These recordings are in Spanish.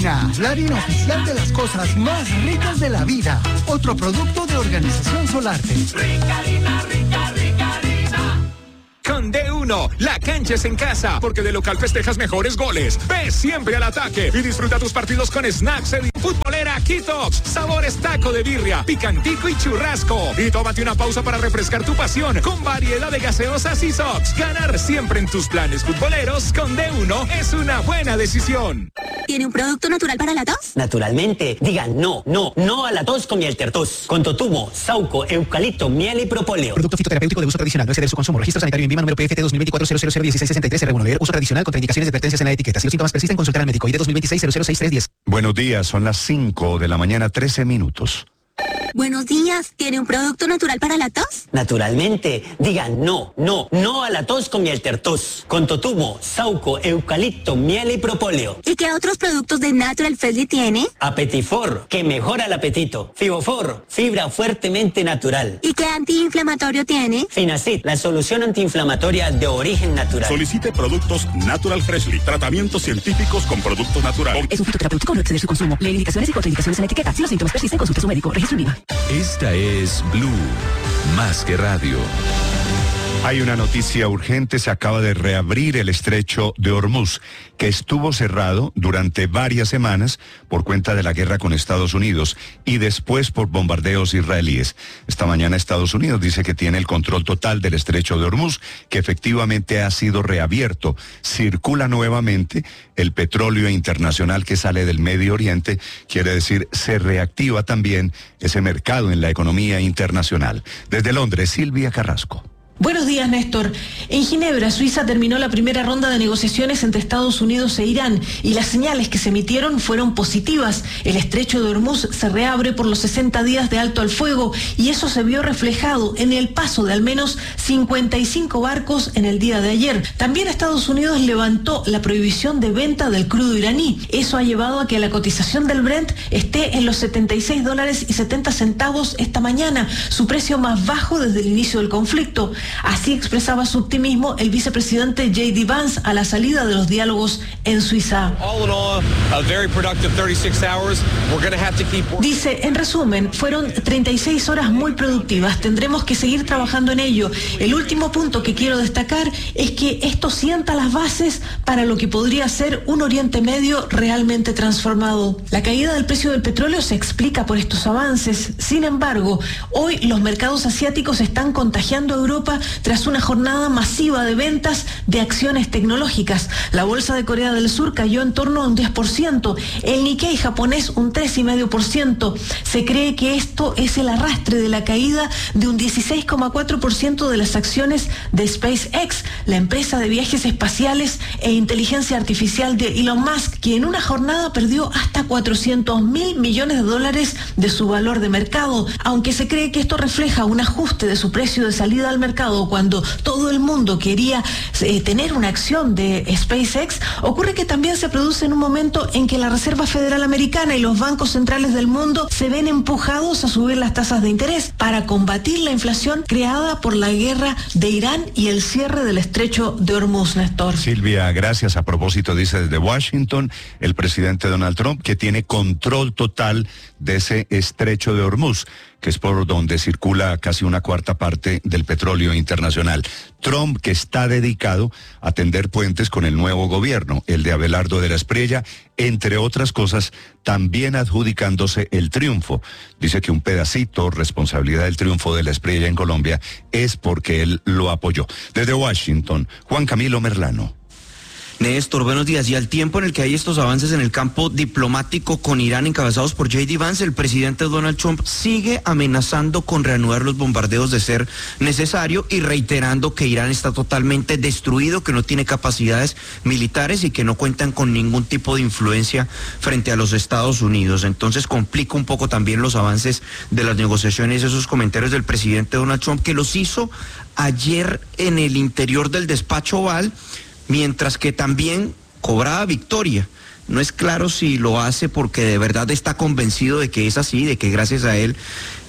Rica, la harina oficial de las cosas más ricas de la vida. Otro producto de Organización Solarte. Rica harina, rica, rica harina. Con D1, la cancha es en casa, porque de local festejas mejores goles. Ve siempre al ataque y disfruta tus partidos con Snacks Futbolera Kitox, sabores taco de birria, picantico y churrasco. Y tómate una pausa para refrescar tu pasión con variedad de gaseosas y sops. Ganar siempre en tus planes futboleros con D1 es una buena decisión. ¿Tiene un producto natural para la tos? Naturalmente. Digan no a la tos con miel tertos. Con totumo, sauco, eucalipto, miel y propóleo. Producto fitoterapéutico de uso tradicional. No exceder su consumo. Registro sanitario en INVIMA número PFT 2024-0001663 R1. Leer uso tradicional. Contraindicaciones y advertencias en la etiqueta. Si los síntomas persisten, consultar al médico. ID 2026-006310. Buenos días, son las 5 de la mañana, 13 minutos. Buenos días, ¿tiene un producto natural para la tos? Naturalmente. Digan no a la tos con miel tertos. Con totumo, sauco, eucalipto, miel y propóleo. ¿Y qué otros productos de Natural Freshly tiene? Apetifor, que mejora el apetito. Fibofor, fibra fuertemente natural. ¿Y qué antiinflamatorio tiene? Finacid, la solución antiinflamatoria de origen natural. Solicite productos Natural Freshly, tratamientos científicos con productos naturales. Es un fitoterapéutico, no exceder su consumo. Lee indicaciones y contraindicaciones en la etiqueta. Si los síntomas persisten, consulte a su médico. Registro INVIMA. Esta es Blue, más que radio. Hay una noticia urgente, se acaba de reabrir el estrecho de Hormuz, que estuvo cerrado durante varias semanas por cuenta de la guerra con Estados Unidos y después por bombardeos israelíes. Esta mañana Estados Unidos dice que tiene el control total del estrecho de Hormuz, que efectivamente ha sido reabierto. Circula nuevamente el petróleo internacional que sale del Medio Oriente, quiere decir, se reactiva también ese mercado en la economía internacional. Desde Londres, Silvia Carrasco. Buenos días, Néstor. En Ginebra, Suiza, terminó la primera ronda de negociaciones entre Estados Unidos e Irán y las señales que se emitieron fueron positivas. El estrecho de Hormuz se reabre por los 60 días de alto al fuego y eso se vio reflejado en el paso de al menos 55 barcos en el día de ayer. También Estados Unidos levantó la prohibición de venta del crudo iraní. Eso ha llevado a que la cotización del Brent esté en los $76.70 esta mañana, su precio más bajo desde el inicio del conflicto. Así expresaba su optimismo el vicepresidente J.D. Vance a la salida de los diálogos en Suiza. Dice, en resumen, fueron 36 horas muy productivas. Tendremos que seguir trabajando en ello. El último punto que quiero destacar es que esto sienta las bases para lo que podría ser un Oriente Medio realmente transformado. La caída del precio del petróleo se explica por estos avances. Sin embargo, hoy los mercados asiáticos están contagiando a Europa tras una jornada masiva de ventas de acciones tecnológicas. La bolsa de Corea del Sur cayó en torno a un 10%, el Nikkei japonés un 3,5%. Se cree que esto es el arrastre de la caída de un 16,4% de las acciones de SpaceX, la empresa de viajes espaciales e inteligencia artificial de Elon Musk, que en una jornada perdió hasta $400.000 millones de su valor de mercado, aunque se cree que esto refleja un ajuste de su precio de salida al mercado cuando todo el mundo quería tener una acción de SpaceX. Ocurre que también se produce en un momento en que la Reserva Federal Americana y los bancos centrales del mundo se ven empujados a subir las tasas de interés para combatir la inflación creada por la guerra de Irán y el cierre del estrecho de Hormuz, Néstor. Silvia, gracias. A propósito, dice desde Washington el presidente Donald Trump que tiene control total de ese estrecho de Hormuz, que es por donde circula casi una cuarta parte del petróleo internacional. Trump, que está dedicado a tender puentes con el nuevo gobierno, el de Abelardo de la Espriella, entre otras cosas, también adjudicándose el triunfo. Dice que un pedacito, responsabilidad del triunfo de la Espriella en Colombia, es porque él lo apoyó. Desde Washington, Juan Camilo Merlano. Néstor, buenos días. Y al tiempo en el que hay estos avances en el campo diplomático con Irán encabezados por J.D. Vance, el presidente Donald Trump sigue amenazando con reanudar los bombardeos de ser necesario y reiterando que Irán está totalmente destruido, que no tiene capacidades militares y que no cuentan con ningún tipo de influencia frente a los Estados Unidos. Entonces complica un poco también los avances de las negociaciones, esos comentarios del presidente Donald Trump, que los hizo ayer en el interior del despacho Oval, mientras que también cobraba victoria. No es claro si lo hace porque de verdad está convencido de que es así, de que gracias a él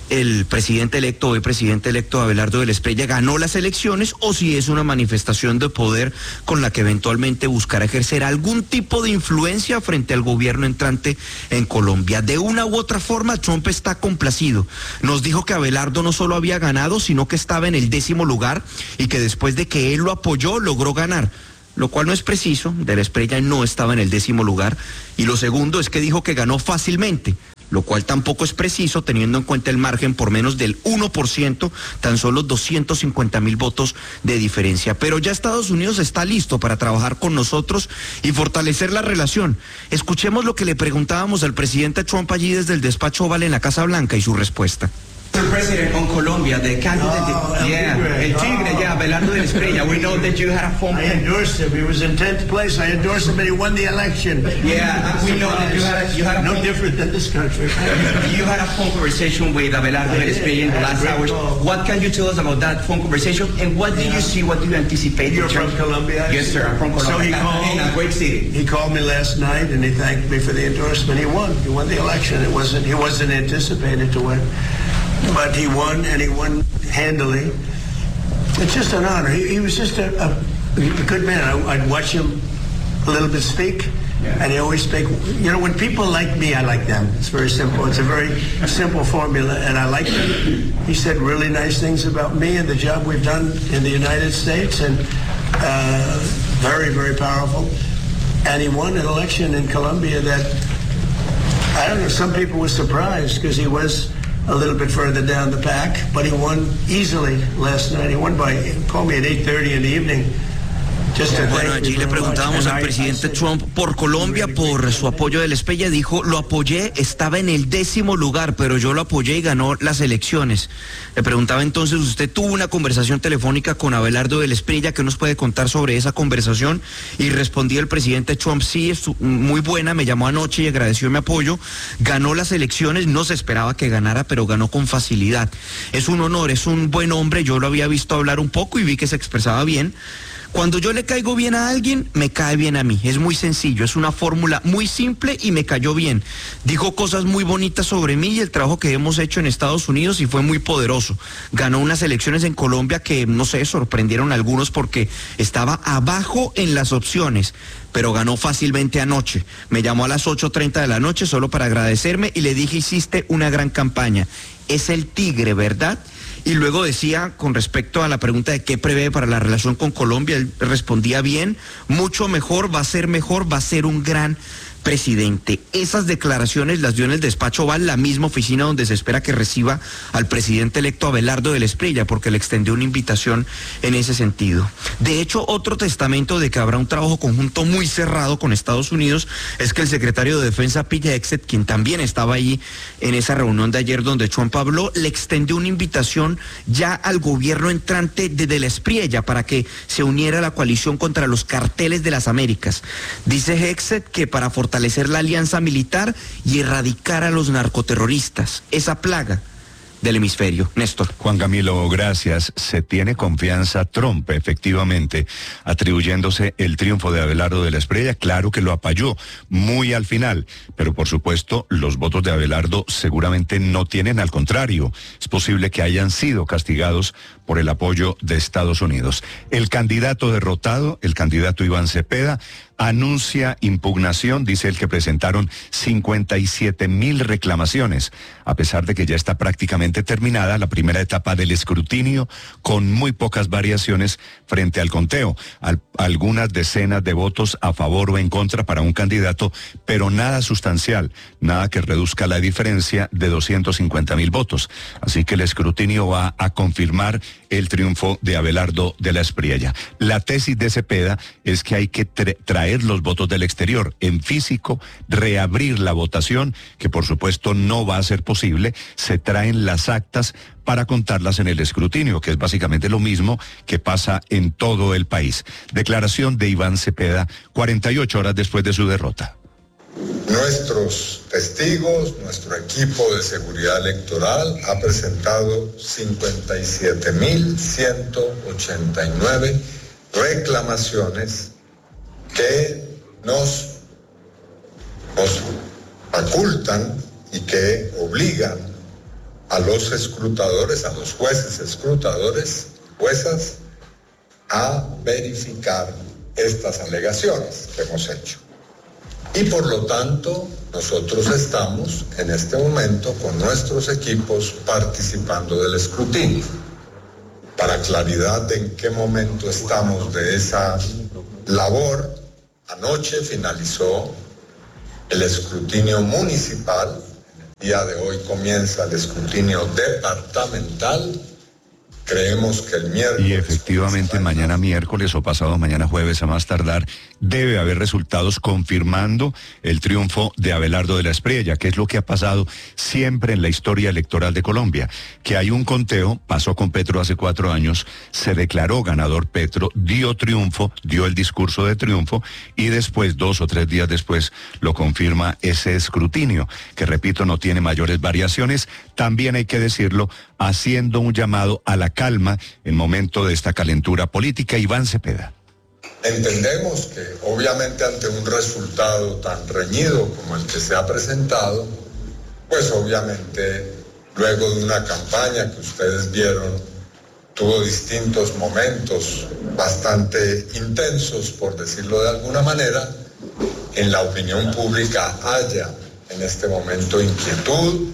el presidente electo, hoy presidente electo Abelardo del Espriella, ganó las elecciones o si es una manifestación de poder con la que eventualmente buscará ejercer algún tipo de influencia frente al gobierno entrante en Colombia. De una u otra forma, Trump está complacido. Nos dijo que Abelardo no solo había ganado, sino que estaba en el 10º lugar y que después de que él lo apoyó, logró ganar. Lo cual no es preciso, del Espriella no estaba en el 10º lugar. Y lo segundo es que dijo que ganó fácilmente, lo cual tampoco es preciso teniendo en cuenta el margen por menos del 1%, tan solo 250,000 votos de diferencia. Pero ya Estados Unidos está listo para trabajar con nosotros y fortalecer la relación. Escuchemos lo que le preguntábamos al presidente Trump allí desde el despacho Oval en la Casa Blanca y su respuesta. Mr. President, on Colombia, the candidate, El Tigre, Abelardo del Espriella. We know that you had a phone. I endorsed him. He was in 10th place. I endorsed him, and he won the election. Yeah, we know that you had a no different than this country. You had a phone conversation with Abelardo del Espriella in the last hours. What can you tell us about that phone conversation? And what do you see? What do you anticipate? You're from Colombia? Yes, sir. I'm from Colombia. So he called. In a great city. He called me last night, and he thanked me for the endorsement. He won. He won the election. He wasn't anticipated to win. But he won, and he won handily. It's just an honor. He was just a good man. I'd watch him a little bit speak, and he always speak. You know, when people like me, I like them. It's very simple. It's a very simple formula, and I like him. He said really nice things about me and the job we've done in the United States, and very, very powerful. And he won an election in Colombia that, I don't know, some people were surprised because he was a little bit further down the pack, but he won easily last night. He called me at 8:30 in the evening. Bueno, allí le preguntábamos al presidente Trump por Colombia, por su apoyo del Espriella. Dijo, lo apoyé, estaba en el 10º lugar, pero yo lo apoyé y ganó las elecciones. Le preguntaba entonces, ¿usted tuvo una conversación telefónica con Abelardo del Espriella? ¿Qué nos puede contar sobre esa conversación? Y respondía el presidente Trump, sí, es muy buena, me llamó anoche y agradeció mi apoyo. Ganó las elecciones, no se esperaba que ganara, pero ganó con facilidad. Es un honor, es un buen hombre, yo lo había visto hablar un poco y vi que se expresaba bien. Cuando yo le caigo bien a alguien, me cae bien a mí. Es muy sencillo, es una fórmula muy simple y me cayó bien. Dijo cosas muy bonitas sobre mí y el trabajo que hemos hecho en Estados Unidos y fue muy poderoso. Ganó unas elecciones en Colombia que, no sé, sorprendieron a algunos porque estaba abajo en las opciones, pero ganó fácilmente anoche. Me llamó a las 8:30 de la noche solo para agradecerme y le dije, hiciste una gran campaña. Es el Tigre, ¿verdad? Y luego decía, con respecto a la pregunta de qué prevé para la relación con Colombia, él respondía bien, mucho mejor, va a ser un gran presidente. Esas declaraciones las dio en el despacho Oval, la misma oficina donde se espera que reciba al presidente electo Abelardo del Espriella, porque le extendió una invitación en ese sentido. De hecho, otro testamento de que habrá un trabajo conjunto muy cerrado con Estados Unidos es que el secretario de Defensa, Pete Hegseth, quien también estaba allí en esa reunión de ayer donde Trump habló, le extendió una invitación ya al gobierno entrante de del Espriella para que se uniera a la coalición contra los carteles de las Américas. Dice Hegseth que para fortalecer la alianza militar y erradicar a los narcoterroristas, esa plaga del hemisferio. Néstor. Juan Camilo, gracias. Se tiene confianza Trump, efectivamente, atribuyéndose el triunfo de Abelardo del Espriella. Claro que lo apoyó muy al final, pero por supuesto los votos de Abelardo seguramente no tienen, al contrario, es posible que hayan sido castigados por el apoyo de Estados Unidos. El candidato derrotado, el candidato Iván Cepeda, anuncia impugnación, dice el que presentaron 57,000 reclamaciones, a pesar de que ya está prácticamente terminada la primera etapa del escrutinio, con muy pocas variaciones frente al conteo. Algunas decenas de votos a favor o en contra para un candidato, pero nada sustancial, nada que reduzca la diferencia de 250,000 votos. Así que el escrutinio va a confirmar el triunfo de Abelardo de la Espriella. La tesis de Cepeda es que hay que traer los votos del exterior en físico, reabrir la votación, que por supuesto no va a ser posible. Se traen las actas para contarlas en el escrutinio, que es básicamente lo mismo que pasa en todo el país. Declaración de Iván Cepeda 48 horas después de su derrota. Nuestros testigos, nuestro equipo de seguridad electoral ha presentado 57,189 reclamaciones que nos facultan y que obligan a a los escrutadores, a los jueces escrutadores, juezas, a verificar estas alegaciones que hemos hecho. Y por lo tanto, nosotros estamos en este momento con nuestros equipos participando del escrutinio. Para claridad de en qué momento estamos de esa labor, anoche finalizó el escrutinio municipal. El día de hoy comienza el escrutinio departamental. Creemos que el miércoles... Y efectivamente mañana miércoles o pasado mañana jueves a más tardar debe haber resultados confirmando el triunfo de Abelardo de la Espriella, que es lo que ha pasado siempre en la historia electoral de Colombia, que hay un conteo, pasó con Petro hace 4 años, se declaró ganador Petro, dio triunfo, dio el discurso de triunfo y después, 2 o 3 días después, lo confirma ese escrutinio, que repito, no tiene mayores variaciones. También hay que decirlo, haciendo un llamado a la calma en momento de esta calentura política. Iván Cepeda. Entendemos que obviamente ante un resultado tan reñido como el que se ha presentado, pues obviamente luego de una campaña que ustedes vieron, tuvo distintos momentos bastante intensos, por decirlo de alguna manera, en la opinión pública haya en este momento inquietud,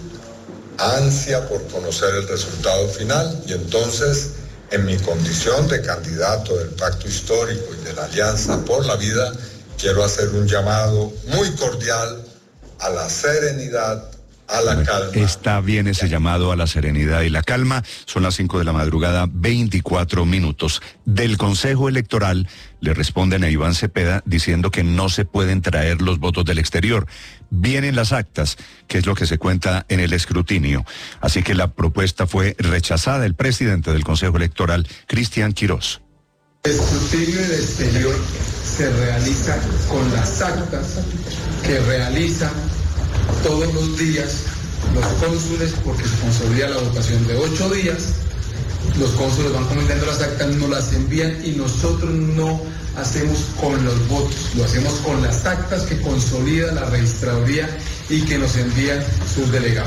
ansia por conocer el resultado final, y entonces en mi condición de candidato del Pacto Histórico y de la Alianza por la Vida, quiero hacer un llamado muy cordial a la serenidad, a la calma. Está bien ese llamado a la serenidad y la calma. Son las 5 de la madrugada, 24 minutos. Del Consejo Electoral le responden a Iván Cepeda diciendo que no se pueden traer los votos del exterior. Vienen las actas, que es lo que se cuenta en el escrutinio. Así que la propuesta fue rechazada. El presidente del Consejo Electoral, Cristian Quirós. El escrutinio del exterior se realiza con las actas que realizan todos los días los cónsules, porque se consolida la votación de 8 días. Los cónsules van comentando las actas, nos las envían y nosotros no hacemos con los votos, lo hacemos con las actas que consolida la registraduría y que nos envían sus delegados.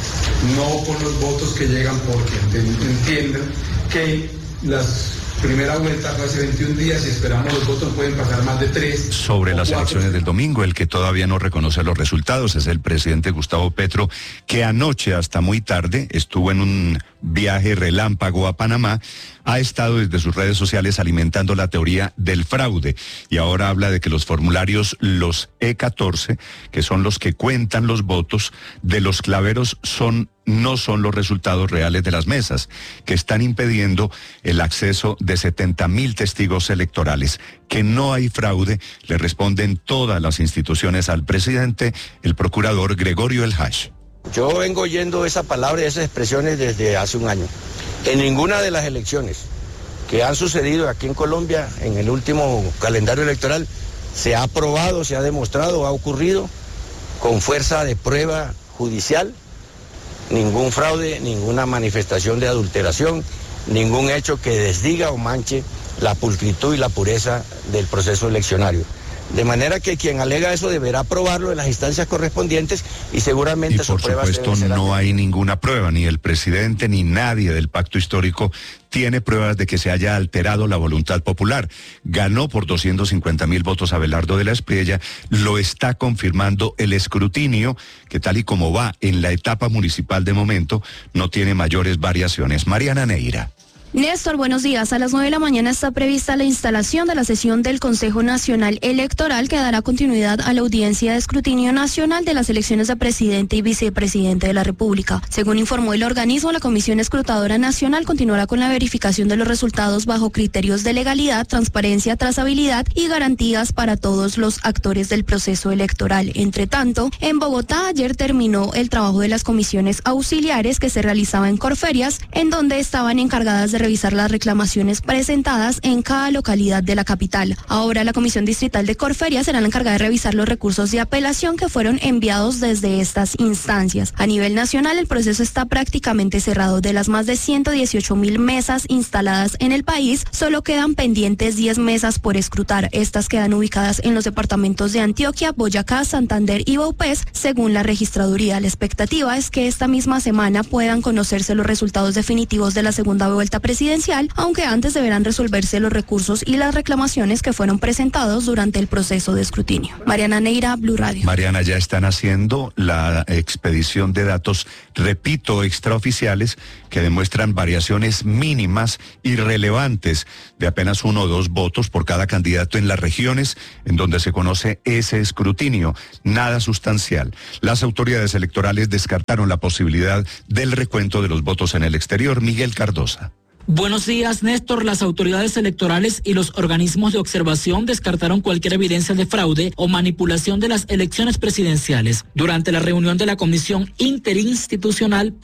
No con los votos que llegan, porque entienden que las primera vuelta fue hace 21 días y esperamos los votos, pueden pasar más de 3. Sobre las elecciones del domingo, el que todavía no reconoce los resultados es el presidente Gustavo Petro, que anoche hasta muy tarde estuvo en un viaje relámpago a Panamá, ha estado desde sus redes sociales alimentando la teoría del fraude y ahora habla de que los formularios, los E14, que son los que cuentan los votos de los claveros, no son los resultados reales de las mesas, que están impidiendo el acceso de 70.000 testigos electorales. Que no hay fraude, le responden todas las instituciones al presidente, el procurador Gregorio El Hash. Yo vengo oyendo esa palabra y esas expresiones desde hace un año. En ninguna de las elecciones que han sucedido aquí en Colombia, en el último calendario electoral, se ha probado, se ha demostrado, ha ocurrido con fuerza de prueba judicial, ningún fraude, ninguna manifestación de adulteración, ningún hecho que desdiga o manche la pulcritud y la pureza del proceso eleccionario. De manera que quien alega eso deberá probarlo en las instancias correspondientes y seguramente sus pruebas deben ser. Por supuesto, no hay ninguna prueba, ni el presidente ni nadie del Pacto Histórico tiene pruebas de que se haya alterado la voluntad popular. Ganó por 250.000 votos Abelardo de la Espriella, lo está confirmando el escrutinio, que tal y como va en la etapa municipal de momento, no tiene mayores variaciones. Mariana Neira. Néstor, buenos días. A las 9 de la mañana está prevista la instalación de la sesión del Consejo Nacional Electoral que dará continuidad a la audiencia de escrutinio nacional de las elecciones de presidente y vicepresidente de la República. Según informó el organismo, la Comisión Escrutadora Nacional continuará con la verificación de los resultados bajo criterios de legalidad, transparencia, trazabilidad y garantías para todos los actores del proceso electoral. Entre tanto, en Bogotá ayer terminó el trabajo de las comisiones auxiliares que se realizaba en Corferias, en donde estaban encargadas de de revisar las reclamaciones presentadas en cada localidad de la capital. Ahora la Comisión Distrital de Corferia será la encargada de revisar los recursos de apelación que fueron enviados desde estas instancias. A nivel nacional, el proceso está prácticamente cerrado. De las más de 118.000 mesas instaladas en el país, solo quedan pendientes 10 mesas por escrutar. Estas quedan ubicadas en los departamentos de Antioquia, Boyacá, Santander y Vaupés, según la registraduría. La expectativa es que esta misma semana puedan conocerse los resultados definitivos de la segunda vuelta presidencial, aunque antes deberán resolverse los recursos y las reclamaciones que fueron presentados durante el proceso de escrutinio. Mariana Neira, Blue Radio. Mariana, ya están haciendo la expedición de datos, repito, extraoficiales, que demuestran variaciones mínimas y relevantes de apenas 1 o 2 votos por cada candidato en las regiones en donde se conoce ese escrutinio. Nada sustancial. Las autoridades electorales descartaron la posibilidad del recuento de los votos en el exterior. Miguel Cardosa. Buenos días, Néstor. Las autoridades electorales y los organismos de observación descartaron cualquier evidencia de fraude o manipulación de las elecciones presidenciales. Durante la reunión de la Comisión Interinstitucional